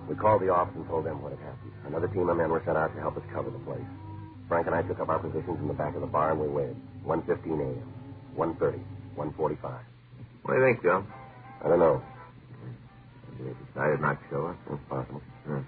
We called the office and told them what had happened. Another team of men were sent out to help us cover the place. Frank and I took up our positions in the back of the bar, and we waited. 1:15 a.m., 1:30, 1:45. What do you think, Joe? I don't know. They decided not to show up. It's possible. Yeah.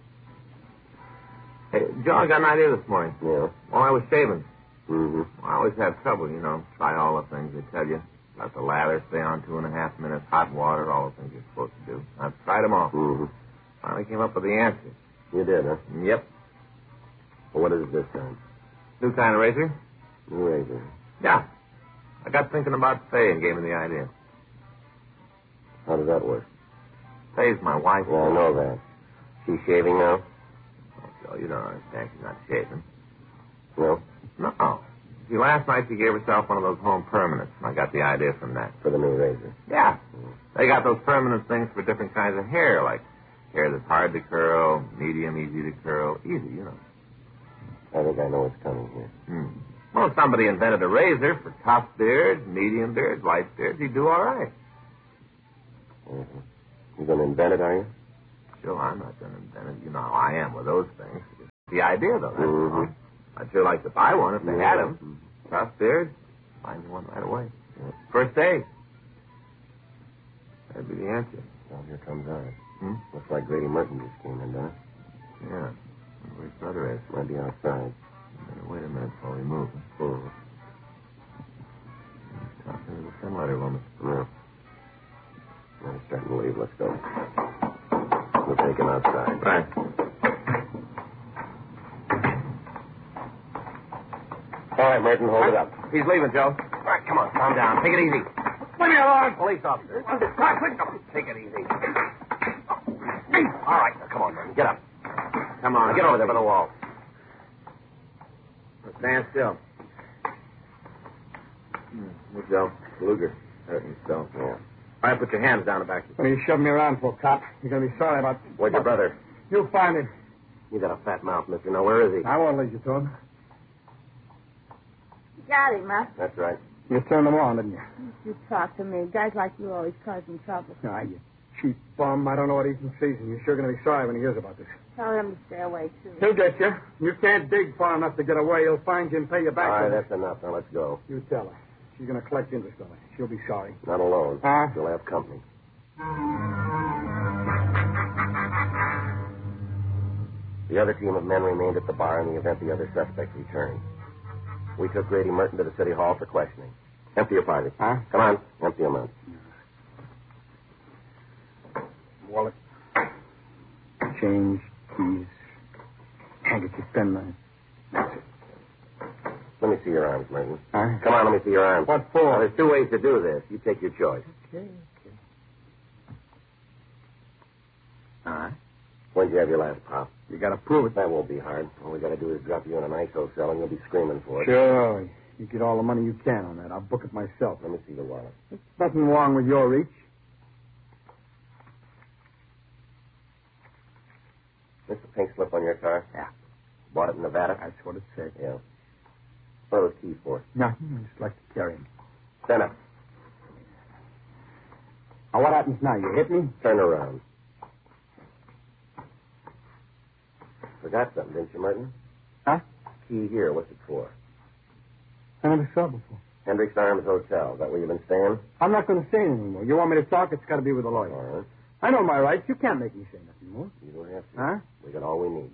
Hey, Joe, I got an idea this morning. Yeah? While I was shaving. Mm-hmm. I always have trouble, try all the things they tell you. Let the lather stay on 2.5 minutes, hot water, all the things you're supposed to do. I've tried them all. Mm-hmm. Finally came up with the answer. You did, huh? Yep. Well, what is it this time? New kind of razor? New razor. Yeah. I got thinking about Faye and gave me the idea. How does that work? Faye's my wife. Yeah, I know that. She's shaving now? Oh, Joe, you don't understand. She's not shaving. No? No. See, last night she gave herself one of those home permanents, and I got the idea from that. For the new razor? Yeah. They got those permanent things for different kinds of hair, like hair that's hard to curl, medium, easy to curl. Easy, I think I know what's coming here. Well, if somebody invented a razor for tough beards, medium beards, light beards, he'd do all right. Mm-hmm. You going to invent it, are you? Sure, I'm not going to invent it. You know how I am with those things. It's the idea, though. That's all. Mm-hmm. I'd sure like to buy one if they had them. Tough beards, find me one right away. First day. That'd be the answer. Well, here comes ours. Looks like Grady Merton just came in, doesn't it? Yeah. Where his brother is. Might be outside. Wait a minute before we move. Mm-hmm. Talking to the thin letter woman. No. Well, he's starting to leave. Let's go. We'll take him outside. Right. All right, Merton, hold it up. He's leaving, Joe. All right, come on, calm down. Take it easy. Leave me alone. Police officer. Come on, Take it easy. All right, now, come on, Merton. Get up. Come on, Get over there by the wall. Stand still. Look, Joe. Luger. Hurting still. Yeah. All right, put your hands down the back. What are you shoving me around for, cop? You're going to be sorry about... Where's your brother? You'll find him. You got a fat mouth, mister. Now, where is he? I won't lead you to him. Got him, huh? That's right. You turned him on, didn't you? You talk to me. Guys like you always causing trouble. Ah, you cheap bum. I don't know what he's in season. You're sure going to be sorry when he hears about this. Tell him to stay away, too. He'll get you. You can't dig far enough to get away. He'll find you and pay you back. All right, that's enough. Now, let's go. You tell her. She's going to collect interest on it. She'll be sorry. Not alone. Huh? She'll have company. The other team of men remained at the bar in the event the other suspect returned. We took Grady Merton to the city hall for questioning. Empty your pockets. Huh? Come on, empty them out. Wallet. Change, keys, handkerchief, penknife. That's it. Let me see your arms, Merton. Huh? Come on, let me see your arms. What for? Now, there's two ways to do this. You take your choice. Okay. All right. When did you have your last pop? You got to prove it. That won't be hard. All we got to do is drop you in an ISO cell and you'll be screaming for it. Sure. You get all the money you can on that. I'll book it myself. Let me see the wallet. There's nothing wrong with your reach. This the pink slip on your car? Yeah. Bought it in Nevada? That's what it said. Yeah. What are those keys for? Nothing. I just like to carry them. Stand up. Now, what happens now? You hit me? Turn around. Forgot something, didn't you, Merton? Huh? Key here. What's it for? I never saw it before. Hendricks Arms Hotel. Is that where you've been staying? I'm not going to say anything anymore. You want me to talk? It's got to be with a lawyer. All right. I know my rights. You can't make me say nothing more. You don't have to. Huh? We got all we need.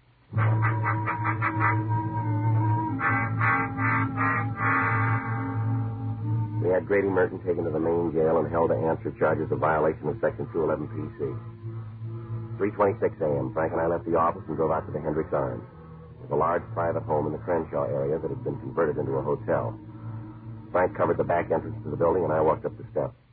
We had Grady Merton taken to the main jail and held to answer charges of violation of Section 211 PC. 3:26 a.m., Frank and I left the office and drove out to the Hendricks Arms. It was a large private home in the Crenshaw area that had been converted into a hotel. Frank covered the back entrance to the building, and I walked up the steps.